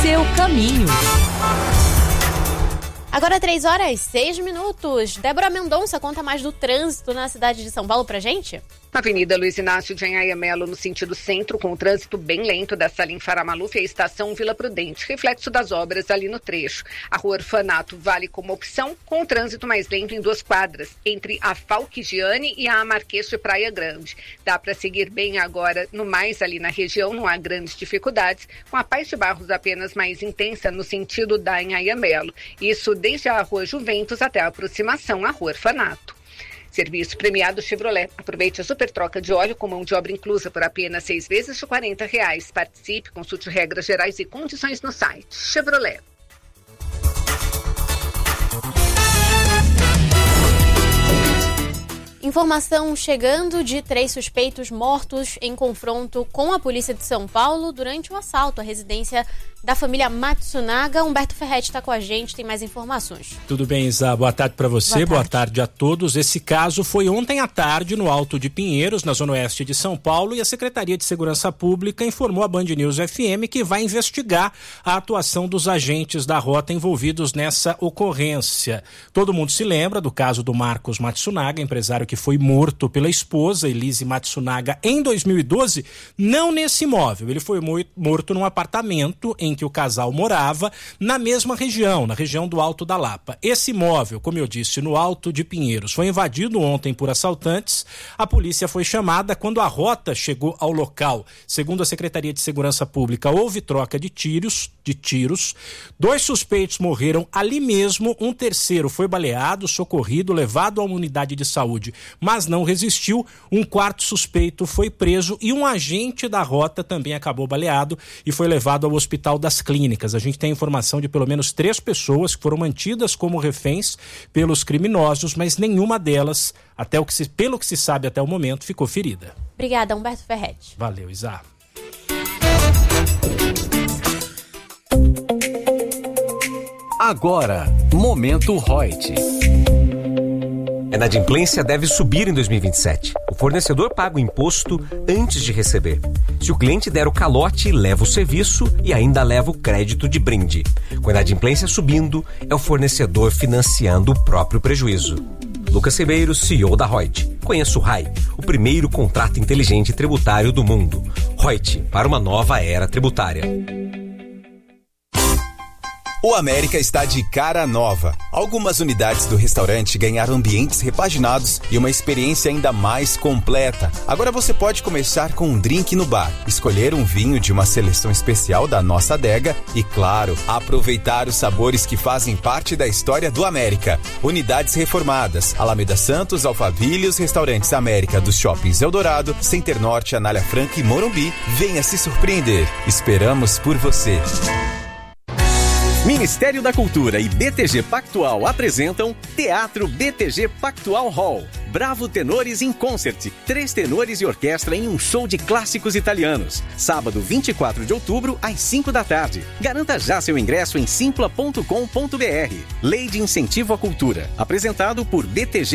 seu caminho. Agora 3h06. Débora Mendonça conta mais do trânsito na cidade de São Paulo pra gente. Avenida Luiz Inácio de Anhaia Melo, no sentido centro, com o trânsito bem lento da Salim Farah Maluf e a estação Vila Prudente, reflexo das obras ali no trecho. A rua Orfanato vale como opção, com o trânsito mais lento em 2 quadras, entre a Falquigiane e a Marquês de Praia Grande. Dá para seguir bem agora, no mais ali na região, não há grandes dificuldades, com a Paz de Barros apenas mais intensa no sentido da Anhaia Melo. Isso desde a rua Juventus até a aproximação à rua Orfanato. Serviço premiado Chevrolet. Aproveite a super troca de óleo com mão de obra inclusa por apenas 6 vezes de R$40. Participe, consulte regras gerais e condições no site. Chevrolet. Informação chegando de 3 suspeitos mortos em confronto com a polícia de São Paulo durante o assalto à residência da família Matsunaga. Humberto Ferretti está com a gente, tem mais informações. Tudo bem, Isa? Boa tarde para você, boa tarde a todos. Esse caso foi ontem à tarde no Alto de Pinheiros, na zona oeste de São Paulo, e a Secretaria de Segurança Pública informou à Band News FM que vai investigar a atuação dos agentes da rota envolvidos nessa ocorrência. Todo mundo se lembra do caso do Marcos Matsunaga, empresário que foi morto pela esposa, Elise Matsunaga, em 2012, não nesse imóvel. Ele foi morto num apartamento em que o casal morava, na mesma região, na região do Alto da Lapa. Esse imóvel, como eu disse, no Alto de Pinheiros, foi invadido ontem por assaltantes. A polícia foi chamada quando a rota chegou ao local. Segundo a Secretaria de Segurança Pública, houve troca de tiros. 2 suspeitos morreram ali mesmo, um terceiro foi baleado, socorrido, levado a uma unidade de saúde, mas não resistiu. Um 4º suspeito foi preso e um agente da rota também acabou baleado e foi levado ao Hospital das Clínicas. A gente tem informação de pelo menos 3 pessoas que foram mantidas como reféns pelos criminosos, mas nenhuma delas, pelo que se sabe até o momento, ficou ferida. Obrigada, Humberto Ferretti. Valeu, Isa. Agora, Momento Reut. A inadimplência deve subir em 2027. O fornecedor paga o imposto antes de receber. Se o cliente der o calote, leva o serviço e ainda leva o crédito de brinde. Com a inadimplência subindo, é o fornecedor financiando o próprio prejuízo. Lucas Ribeiro, CEO da Reut. Conheça o RAI, o primeiro contrato inteligente tributário do mundo. Reut, para uma nova era tributária. O América está de cara nova. Algumas unidades do restaurante ganharam ambientes repaginados e uma experiência ainda mais completa. Agora você pode começar com um drink no bar, escolher um vinho de uma seleção especial da nossa adega e, claro, aproveitar os sabores que fazem parte da história do América. Unidades reformadas: Alameda Santos, Alphaville e os restaurantes América dos shoppings Eldorado, Center Norte, Anália Franca e Morumbi. Venha se surpreender. Esperamos por você. Ministério da Cultura e BTG Pactual apresentam Teatro BTG Pactual Hall. Bravo Tenores in Concert. 3 tenores e orquestra em um show de clássicos italianos. Sábado, 24 de outubro, às 5 da tarde. Garanta já seu ingresso em simpla.com.br. Lei de Incentivo à Cultura. Apresentado por BTG